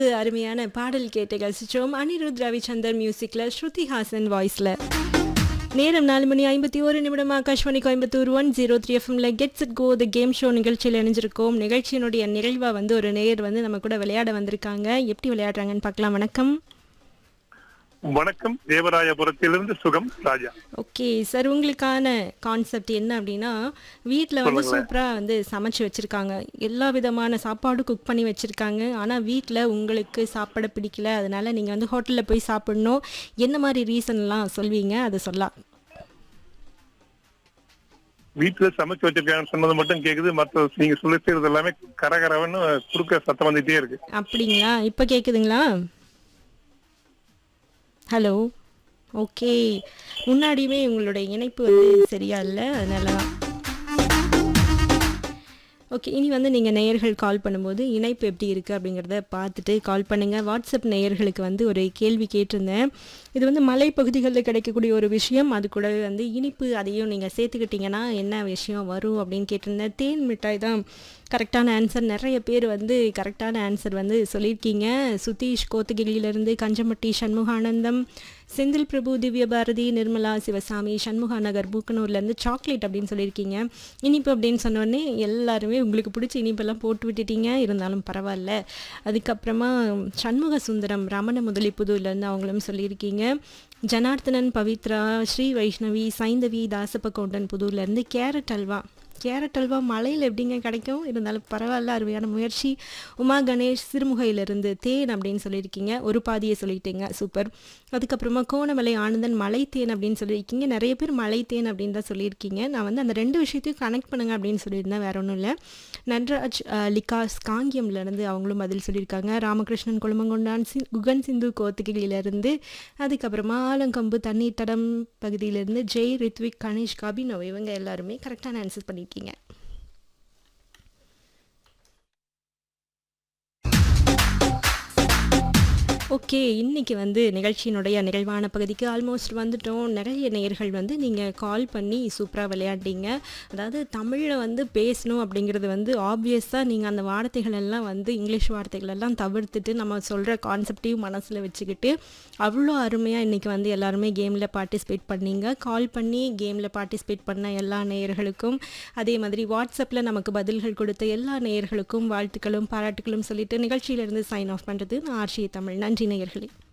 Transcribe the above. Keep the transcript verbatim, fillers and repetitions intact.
அருமையான பாடல் கேட்டு ரசிச்சோம். அனிருத் ரவிச்சந்தர் மியூசிக்ல ஸ்ருதி ஹாசன் வாய்ஸ்ல. நேரம் நாலு மணி ஐம்பத்தி ஒரு நிமிடம். Akashvani Coimbatore one zero three எஃப்எம்ல gets it go the game show நிகழ்ச்சியில் இணைஞ்சிருக்கோம். நிகழ்ச்சியினுடைய நிறைவாக வந்து ஒரு நேயர் வந்து நம்ம கூட விளையாட வந்திருக்காங்க. எப்படி விளையாடுறாங்கன்னு பார்க்கலாம். வணக்கம். வணக்கம், தேவராயபுரத்திலிருந்து சுகம் ராஜா. ஓகே சார், உங்களுக்கான கான்செப்ட் என்ன அப்படின்னா, வீட்டில் வந்து சொல்லுங்களேன். சூப்பராக வந்து சமைச்சு வச்சுருக்காங்க, எல்லா விதமான சாப்பாடும் குக் பண்ணி வச்சுருக்காங்க. ஆனால் வீட்டில் உங்களுக்கு சாப்பிட பிடிக்கல, அதனால நீங்கள் வந்து ஹோட்டலில் போய் சாப்பிடணும். என்ன மாதிரி ரீசன்லாம் சொல்வீங்க, அதை சொல்லலாம். வீட்டுல சமைச்சு வச்சிருக்காங்கன்னு சொன்னது மட்டும் கேக்குது, மத்த நீங்க சொல்லிட்டு எல்லாமே கரகரவன்னு குறுக்க சத்தம் வந்துட்டே இருக்கு. அப்படிங்களா? இப்போ கேட்குதுங்களா? ஹலோ. ஓகே, முன்னாடியுமே உங்களுடைய இணைப்பு வந்து சரியா இல்லை, அதனால தான். ஓகே, இனி வந்து நீங்கள் நேயர்கள் கால் பண்ணும்போது இணைப்பு எப்படி இருக்குது அப்படிங்கிறத பார்த்துட்டு கால் பண்ணுங்கள். வாட்ஸ்அப் நேயர்களுக்கு வந்து ஒரு கேள்வி கேட்டிருந்தேன். இது வந்து மலைப்பகுதிகளில் கிடைக்கக்கூடிய ஒரு விஷயம், அது கூட வந்து இனிப்பு, அதையும் நீங்கள் சேர்த்துக்கிட்டிங்கன்னா என்ன விஷயம் வரும் அப்படின்னு கேட்டிருந்தேன். தேன் மிட்டாய் தான் கரெக்டான ஆன்சர். நிறைய பேர் வந்து கரெக்டான ஆன்சர் வந்து சொல்லியிருக்கீங்க. சுதீஷ் கோத்தகிரியிலேருந்து, கஞ்சமட்டி சண்முகானந்தம், செந்தில் பிரபு, திவ்ய பாரதி, நிர்மலா, சிவசாமி, சண்முகா நகர், பூக்கனூர்லேருந்து சாக்லேட் அப்படின்னு சொல்லியிருக்கீங்க. இனிப்பு அப்படின்னு சொன்னோடனே எல்லாருமே உங்களுக்கு பிடிச்ச இனிப்பெல்லாம் போட்டு விட்டுட்டீங்க, இருந்தாலும் பரவாயில்ல. அதுக்கப்புறமா சண்முக சுந்தரம் ரமண முதலிப்புதூர்லேருந்து அவங்களும் சொல்லியிருக்கீங்க. ஜனார்த்தனன், பவித்ரா, ஸ்ரீ வைஷ்ணவி, சைந்தவி, தாசப்ப கவுண்டன் புதூர்லேருந்து கேரட் அல்வா. கேரட் அல்வா மலையில் எப்படிங்க கிடைக்கும், இருந்தாலும் பரவாயில்ல, அருமையான முயற்சி. உமா கணேஷ் சிறுமுகையிலிருந்து தேன் அப்படின்னு சொல்லியிருக்கீங்க, ஒரு பாதியை சொல்லிட்டீங்க, சூப்பர். அதுக்கப்புறமா கோணமலை ஆனந்தன் மலை தேன் அப்படின்னு சொல்லியிருக்கீங்க. நிறைய பேர் மலை தேன் அப்படின்னு தான் சொல்லியிருக்கீங்க. நான் வந்து அந்த ரெண்டு விஷயத்தையும் கனெக்ட் பண்ணுங்க அப்படின்னு சொல்லியிருந்தேன், வேற ஒன்றும் இல்லை. நன்ராஜ் லிகாஸ் காங்கியம்லேருந்து அவங்களும் பதில் சொல்லியிருக்காங்க. ராமகிருஷ்ணன் கொழுமங்கொண்டான், சி குகன் சிந்து கோத்தகிரியிலேருந்து, அதுக்கப்புறமா ஆலங்கம்பு தண்ணீர் தடம் பகுதியிலேருந்து ஜெய், ரித்விக், கணேஷ், கபினவ், இவங்க எல்லாருமே கரெக்டான ஆன்சர் பண்ணியிருக்கீங்க. ஓகே, இன்றைக்கி வந்து நிகழ்ச்சியினுடைய நிறைவான பகுதிக்கு ஆல்மோஸ்ட் வந்துட்டோம். நிறைய நேயர்கள் வந்து நீங்கள் கால் பண்ணி சூப்பராக விளையாண்டீங்க. அதாவது தமிழில் வந்து பேசணும் அப்படிங்கிறது வந்து ஆப்வியஸாக நீங்கள் அந்த வார்த்தைகள் எல்லாம் வந்து இங்கிலீஷ் வார்த்தைகள் எல்லாம் தவிர்த்துட்டு நம்ம சொல்கிற கான்செப்டையும் மனசில் வச்சுக்கிட்டு அவ்வளோ அருமையாக இன்றைக்கி வந்து எல்லாருமே கேமில் பார்ட்டிசிபேட் பண்ணீங்க. கால் பண்ணி கேமில் பார்ட்டிசிபேட் பண்ண எல்லா நேயர்களுக்கும், அதே மாதிரி வாட்ஸ்அப்பில் நமக்கு பதில்கள் கொடுத்த எல்லா நேயர்களுக்கும் வாழ்த்துக்களும் பாராட்டுகளும் சொல்லிட்டு நிகழ்ச்சியிலிருந்து சைன் ஆஃப் பண்ணுறது நான் ஆர்ஷி தமிழ். நன்றி நேயர்களே.